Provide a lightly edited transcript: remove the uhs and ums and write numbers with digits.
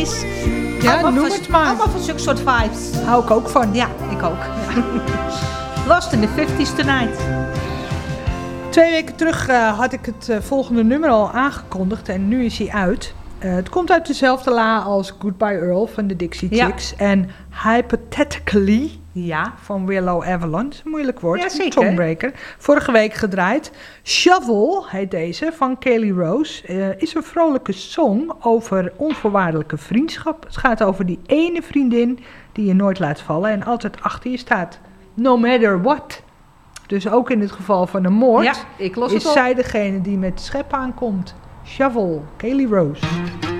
50s. Ja, noem het maar. Allemaal van zulke soort vibes. Hou ik ook van. Ja, ik ook. Ja. Lost in the 50s Tonight. 2 weken terug had ik het volgende nummer al aangekondigd en nu is hij uit. Het komt uit dezelfde la als Goodbye Earl van de Dixie Chicks. En Hypothetically van Willow Avalon. Dat is een moeilijk woord. Ja, zeker. Tongbreaker. Vorige week gedraaid. Shovel heet deze van Kelly Rose. Is een vrolijke song over onvoorwaardelijke vriendschap. Het gaat over die ene vriendin die je nooit laat vallen en altijd achter je staat. No matter what. Dus ook in het geval van een moord Ja, ik los het is op. zij degene die met de schep aankomt. Shovel, Kelly Rose.